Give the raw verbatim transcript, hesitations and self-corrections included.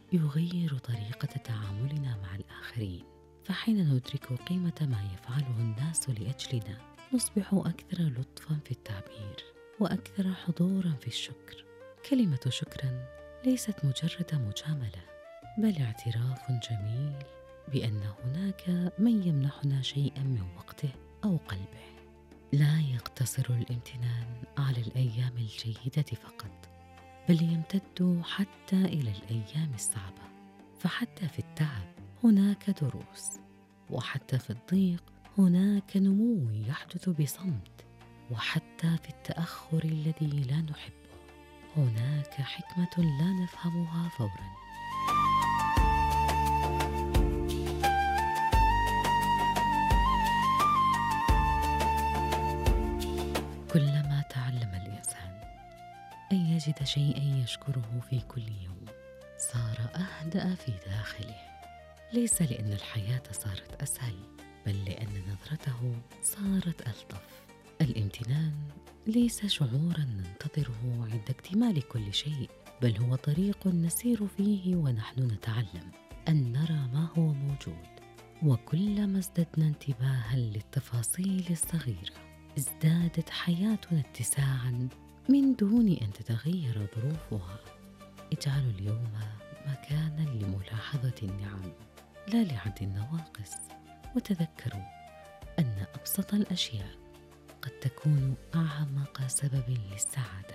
يغير طريقة تعاملنا مع الآخرين. فحين ندرك قيمة ما يفعله الناس لأجلنا نصبح أكثر لطفاً في التعبير وأكثر حضوراً في الشكر. كلمة شكراً ليست مجرد مجاملة، بل اعتراف جميل بأن هناك من يمنحنا شيئاً من وقته أو قلبه. لا يقتصر الامتنان على الأيام الجيدة فقط، بل يمتد حتى إلى الأيام الصعبة. فحتى في التعب هناك دروس، وحتى في الضيق هناك نمو يحدث بصمت، وحتى في التأخر الذي لا نحبه هناك حكمة لا نفهمها فوراً. كلما تعلم الإنسان أن يجد شيئاً يشكره في كل يوم صار أهدأ في داخله، ليس لأن الحياة صارت أسهل، بل لأن نظرته صارت ألطف. الامتنان ليس شعوراً ننتظره عند اكتمال كل شيء، بل هو طريق نسير فيه ونحن نتعلم أن نرى ما هو موجود. وكلما ازددنا انتباهاً للتفاصيل الصغيرة ازدادت حياتنا اتساعاً من دون أن تتغير ظروفها. اجعلوا اليوم مكاناً لملاحظة النعم لا لعد النواقص، وتذكروا أن أبسط الأشياء قد تكون أعمق سبب للسعادة.